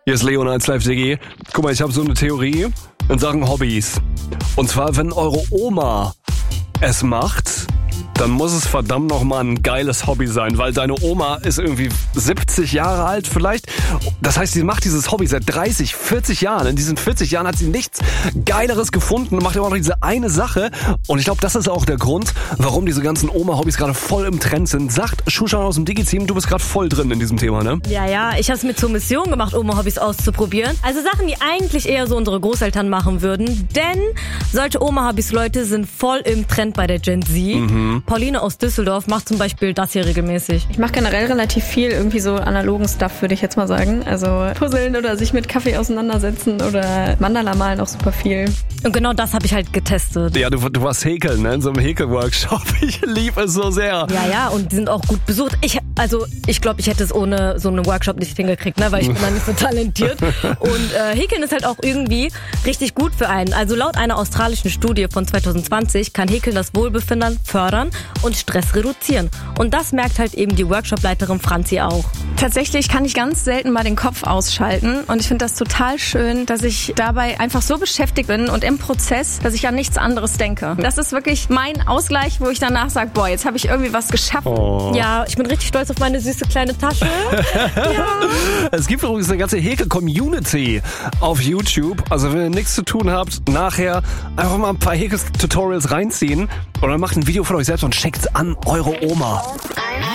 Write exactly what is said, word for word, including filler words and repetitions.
Hier ist Leon als Live-D G. Guck mal, ich habe so eine Theorie in Sachen Hobbys. Und zwar, wenn eure Oma es macht, dann muss es verdammt nochmal ein geiles Hobby sein, weil deine Oma ist irgendwie siebzig Jahre alt vielleicht. Das heißt, sie macht dieses Hobby seit dreißig, vierzig Jahren. In diesen vierzig Jahren hat sie nichts Geileres gefunden und macht immer noch diese eine Sache. Und ich glaube, das ist auch der Grund, warum diese ganzen Oma-Hobbys gerade voll im Trend sind. Sagt Shushan aus dem Digi-Team, du bist gerade voll drin in diesem Thema, ne? Ja, ja, ich habe es mir zur Mission gemacht, Oma-Hobbys auszuprobieren. Also Sachen, die eigentlich eher so unsere Großeltern machen würden. Denn solche Oma-Hobbys, Leute, sind voll im Trend bei der Gen Z. Mhm. Pauline aus Düsseldorf macht zum Beispiel das hier regelmäßig. Ich mache generell relativ viel irgendwie so analogen Stuff, würde ich jetzt mal sagen. Also puzzeln oder sich mit Kaffee auseinandersetzen oder Mandala malen auch super viel. Und genau das habe ich halt getestet. Ja, du, du warst häkeln, ne? In so einem Häkelworkshop. Ich liebe es so sehr. Ja, ja, und die sind auch gut besucht. Ich, also ich glaube, ich hätte es ohne so einen Workshop nicht hingekriegt, ne? Weil ich bin da nicht so talentiert. Und äh, Häkeln ist halt auch irgendwie richtig gut für einen. Also laut einer australischen Studie von zwanzig zwanzig kann Häkeln das Wohlbefinden fördern und Stress reduzieren. Und das merkt halt eben die Workshopleiterin Franzi auch. Tatsächlich kann ich ganz selten mal den Kopf ausschalten und ich finde das total schön, dass ich dabei einfach so beschäftigt bin und im Prozess, dass ich an nichts anderes denke. Das ist wirklich mein Ausgleich, wo ich danach sage, boah, jetzt habe ich irgendwie was geschafft. Oh. Ja, ich bin richtig stolz auf meine süße kleine Tasche. Ja. Es gibt übrigens eine ganze Häkel-Community auf YouTube. Also wenn ihr nichts zu tun habt, nachher einfach mal ein paar Häkel-Tutorials reinziehen und dann macht ein Video von euch selbst und schickt's an eure Oma.